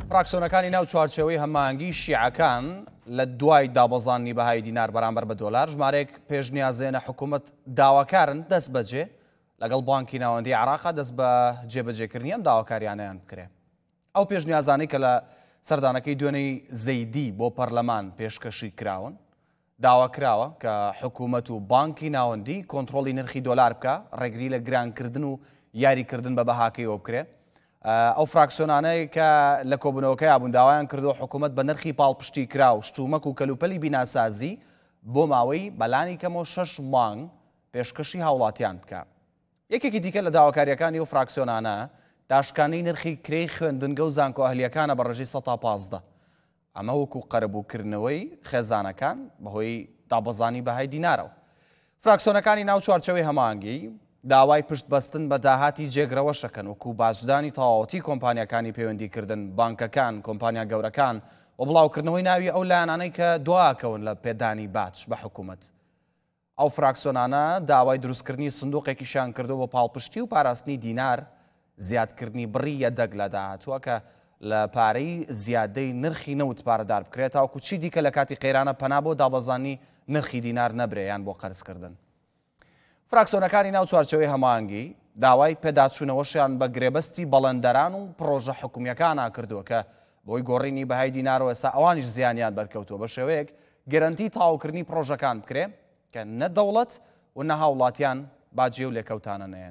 فراکسیۆنەکانی ناو چوارچێوەی هەماهەنگی شیعەکان لە دوای دابەزانی بەهای دینار بەرامبەر بە دۆلار ژمارەیەک پێشنیازێنە حکوومەت داواکارن دەست بەجێ لەگەڵ بانکی ناوەندی عێراقا دەست بە جێبەجێکردنی ئەم داواکاریانیان بکرێ. ئەو پێشنیازانەی کە لە سەردانەکەی دوێنەی زەیدی بۆ پەرلەمان پێشکەشی کراون داواکراوە کە حکوومەت و بانکی ناوەندی کۆنتڕۆڵی نرخی دۆلار بکە ڕێگری لە گرانکردن و یاریکردن بە بەهاکەیەوە بکرێ. ئەو فراکسیۆنانەی کە لە کۆبوونەوەکە یابوون داوایان کردو حکوومەت بە نرخی پاڵپشتی کرا و شتومەک و کەلوپەلی بیناسازی بۆ ماوەی بەلانی کەمەوە 6 مانگ پێشکەشی هاوڵاتیان بکە. یەکێکی دیکە لە داواکاریەکانی و فراکسیۆنانە داشکانەی نرخی کرێی خوێندنگە و زانکۆ ئەهلیەکانە بە ڕێژەی 115. ئەمە وەکو قەرەبووکردنەوەی خێزانەکان بەهۆی دابەزانی بەهای دینارەوە. فراکسیۆنەکانی ناو چوارچەوەی هەماهەنگی داوای پشتبەستن بە داهاتی جێگرەوە شەکەن وەکو باشدانی تەواوەتی کۆمپانیەکانی پەیوەندیکردن، بانکەکان، کۆمپانیا گەورەکان و بڵاوکردنەوەی ناوی ئەو لایەنانەی کە دواکەون لە پێدانی باج بە حکوومەت. ئەو فراکسیۆنانە داوای دروستکردنی سندوقێکیشان کردو بۆ پاڵپشتی و پاراستنی دینار، زیادکردنی بڕی یەدەگ لە داهاتووە کە لە پارەی زیادەی نرخی نەوت پارەدار بکرێت تاوەکو چی دیکە لە کاتی قەیرانە پەنا بۆ دابەزانی نرخی دینار نەبرێیان بۆ قەرزکردن. فراکسیۆنەکانی ناو چوارچەوەی هەماهەنگی داوای پێداچوونەوەشیان بە گرێبەستی بەڵەندەران و پرۆژە حکومیەکان کردووە کە بۆی گۆڕینی بەهای دینارەوە ئێستا ئەوانیش زیانیان بەرکەوتووە بە شێوەیەک گەرەنتی تاواوکردنی پرۆژەکان بکرێ کە نە دەوڵەت و نە هاوڵاتیان باجێ و لێکەوتانە نەیەن.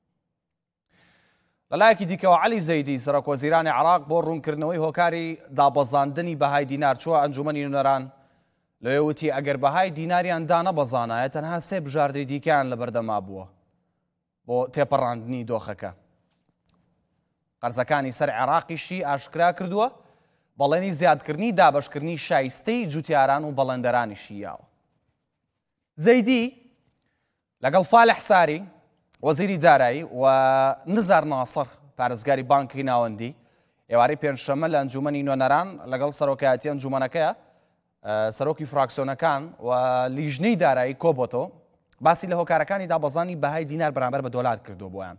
لەلایەکی دیکەوە عەلی زەیدی سەرۆکوەزیرانی عێراق بۆ ڕوونکردنەوەی هۆکاری دابەزاندنی بەهای دینار چووە ئەنجومەنی نوێنەران لەوێوتی ئەگەر بەهای دیناریان دانەبەزانایە تەنها 3 بژاردەی دیکەیان لە بەردەما بووە بۆ تێپەڕاندنی دۆخەکە. قەرزەکانی سەر عێراقیشی ئاشکرا کردووە بەڵێنی زیادکردنی دابەشکردنی شایستەی جوتیاران و بەڵێندەرانیشی یاوە. زەیدی لەگەڵ فالح ساری وەزیری دارایی و نزار ناسر پارێزگاری بانکی ناوەندی ئێوارەی پێنجشەممە لە ئەنجومەنی نوێنەران لەگەڵ سەرۆکایەتی ئەنجومەنەکەیە سەرۆکی فراکسیۆنەکان و لیژنەی دارایی کۆبۆتەوە باسی لە هۆکارەکانی دابەزانی بەهای دینار بەرامبەر بە دۆلار کردو بۆیان.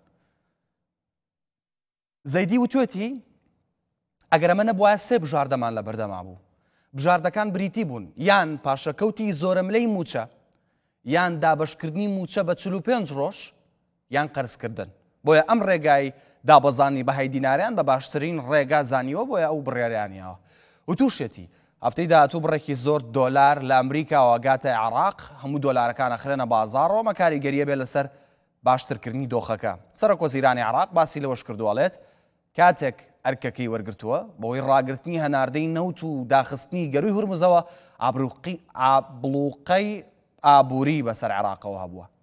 زەیدی وتوێتی ئەگەر ئەمە نەبووایە 3 بژاردەمان لە بەردەما بوو. بژاردەکان بریتی بوون یان پاشەکەوتی زۆرەملەی موچە یان دابەشکردنی موچە بە 45 ڕۆژ یان قەرزکردن. بۆیە ئەم ڕێگای دابەزانی بەهای دیناریان بە باشترین ڕێگا زانیوە بۆیە ئەو بڕیاریانیەوە. وتوشێتی هەفتەی داهاتوو بڕێکی زۆر دۆلار لە ئەمریکاوە گاتە عێراق هەموو دۆلارەکان ئەخرێنە بازاڕەوە مە کاریگەریە بێ لەسەر باشترکردنی دۆخەکە. سەرۆکوەزیرانی عێراق باسی لەوەش کردووەڵێت کاتێک ئەرکەکەی وەرگرتووە بۆی ڕاگررتنی هەناردەی نەوت و داخستنی گەروی هورمزەوە ئابلوقەی ئابووری بەسەر عێراقەوە هەبووە.